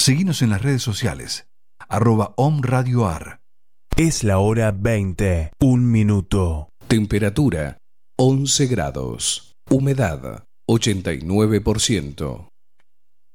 Seguinos en las redes sociales, @omradioar. Es la hora 20, 1 minuto. Temperatura 11 grados. Humedad 89%.